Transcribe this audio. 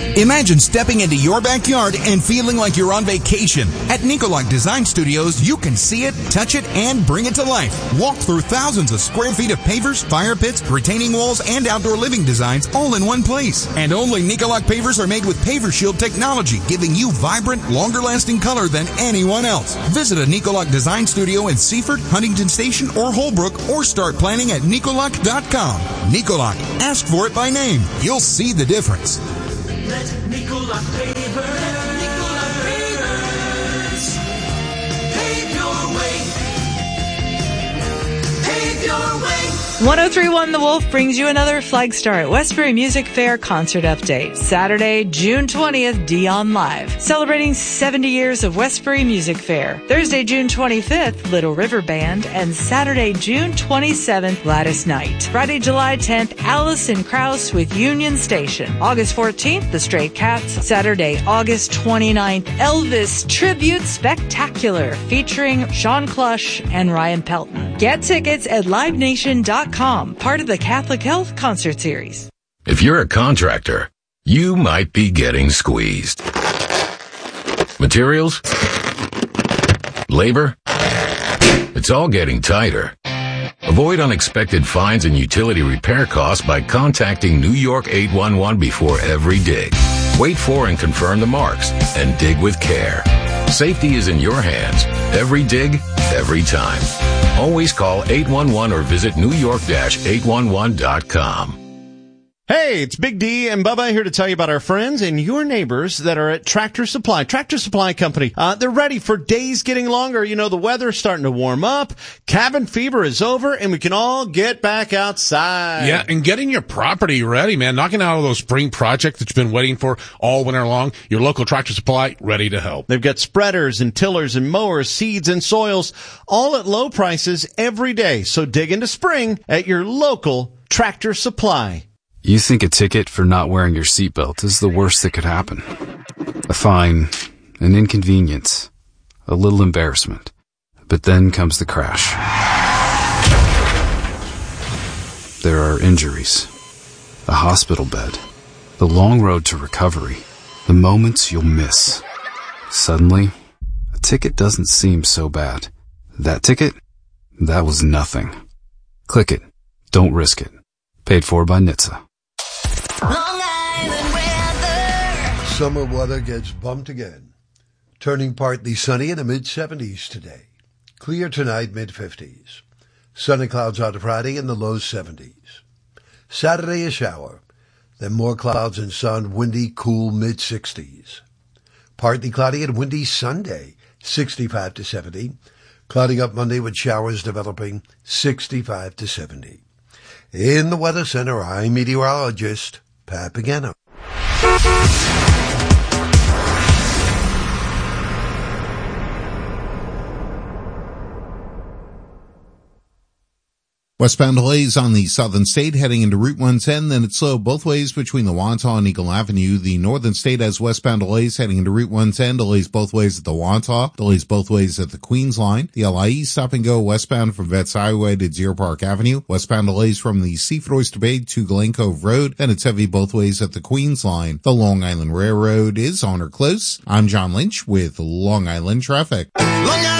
Imagine stepping into your backyard and feeling like you're on vacation. At Nicolac Design Studios, you can see it, touch it, and bring it to life. Walk through thousands of square feet of pavers, fire pits, retaining walls, and outdoor living designs all in one place. And only Nicolac pavers are made with Paver Shield technology, giving you vibrant, longer-lasting color than anyone else. Visit a Nicolac Design Studio in Seaford, Huntington Station, or Holbrook, or start planning at Nicolac.com. Nicolac, ask for it by name. You'll see the difference. Let Nicolac Pavers pave your way. Pave your way. 103.1 The Wolf brings you another Flag Star at Westbury Music Fair concert update. Saturday, June 20th, Dion Live. Celebrating 70 years of Westbury Music Fair. Thursday, June 25th, Little River Band. And Saturday, June 27th, Gladys Knight. Friday, July 10th, Allison Krauss with Union Station. August 14th, The Stray Cats. Saturday, August 29th, Elvis Tribute Spectacular featuring Sean Clush and Ryan Pelton. Get tickets at livenation.com, part of the Catholic Health Concert Series. If you're a contractor, you might be getting squeezed. Materials? Labor? It's all getting tighter. Avoid unexpected fines and utility repair costs by contacting New York 811 before every dig. Wait for and confirm the marks and dig with care. Safety is in your hands. Every dig, every time. Always call 811 or visit newyork-811.com. Hey, it's Big D and Bubba here to tell you about our friends and your neighbors that are at Tractor Supply. Tractor Supply Company, they're ready for days getting longer. You know, the weather's starting to warm up, cabin fever is over, and we can all get back outside. Yeah, and getting your property ready, man. Knocking out all those spring projects that you've been waiting for all winter long. Your local Tractor Supply, ready to help. They've got spreaders and tillers and mowers, seeds and soils, all at low prices every day. So dig into spring at your local Tractor Supply. You think a ticket for not wearing your seatbelt is the worst that could happen. A fine, an inconvenience, a little embarrassment. But then comes the crash. There are injuries, a hospital bed, the long road to recovery, the moments you'll miss. Suddenly, a ticket doesn't seem so bad. That ticket? That was nothing. Click it. Don't risk it. Paid for by NHTSA. Long Island weather. Summer weather gets bumped again. Turning partly sunny in the mid-70s today. Clear tonight, mid-50s. Sunny clouds out Friday in the low 70s. Saturday a shower. Then more clouds and sun, windy, cool mid-60s. Partly cloudy and windy Sunday, 65 to 70. Clouding up Monday with showers developing, 65 to 70. In the Weather Center, I'm meteorologist Pat Pagano. Westbound delays on the southern state heading into Route 110, then it's slow both ways between the Wantagh and Eagle Avenue. The northern state has westbound delays heading into Route 110, delays both ways at the Wantagh, delays both ways at the Queens line. The LIE stop and go westbound from Vets Highway to Deer Park Avenue, westbound delays from the Seaford Oyster Bay to Glen Cove Road, then it's heavy both ways at the Queens line. The Long Island Railroad is on or close. I'm John Lynch with Long Island Traffic. Long Island.